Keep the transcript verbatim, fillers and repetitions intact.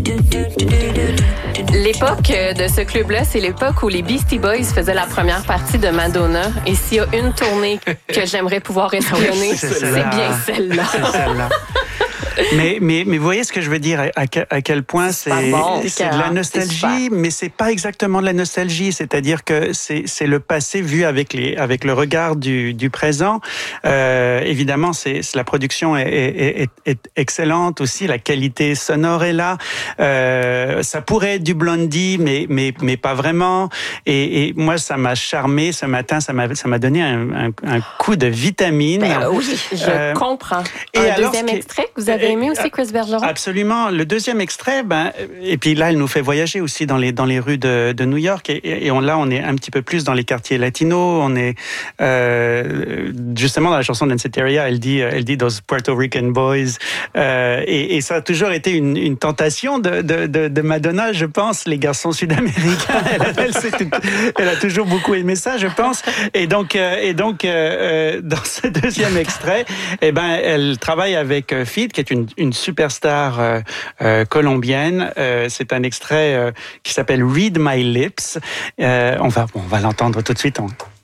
L'époque de ce club-là, c'est l'époque où les Beastie Boys faisaient la première partie de Madonna. Et s'il y a une tournée que j'aimerais pouvoir espionner, c'est, c'est, c'est bien celle-là. C'est celle-là. Mais, mais, mais vous voyez ce que je veux dire, à, à quel point c'est, c'est, bon, c'est, c'est de la nostalgie, mais c'est pas exactement de la nostalgie. C'est-à-dire que c'est, c'est le passé vu avec, les, avec le regard du, du présent. Euh, évidemment, c'est, c'est, la production est, est, est, est excellente aussi, la qualité sonore est là. Euh, ça pourrait être du Blondie, mais, mais, mais pas vraiment. Et, et moi, ça m'a charmé ce matin, ça m'a, ça m'a donné un, un, un coup de vitamine. Ben, oui, je euh, comprends. Et un alors, deuxième extrait que vous avez aimé aussi, Chris Bergeron? Absolument. Le deuxième extrait, ben, et puis là, elle nous fait voyager aussi dans les, dans les rues de, de New York. Et, et on, là, on est un petit peu plus dans les quartiers latinos. On est, euh, justement, dans la chanson d'Anseteria, elle dit, elle dit those Puerto Rican boys. Euh, et, et ça a toujours été une, une tentation de, de, de, de Madonna, je pense, les garçons sud-américains. Elle, elle, elle, elle a toujours beaucoup aimé ça, je pense. Et donc, euh, et donc, euh, dans ce deuxième extrait, eh ben, elle travaille avec Feet, qui est une, une superstar euh, euh, colombienne. Euh, c'est un extrait euh, qui s'appelle Read My Lips. Euh, on va, on va l'entendre tout de suite. On...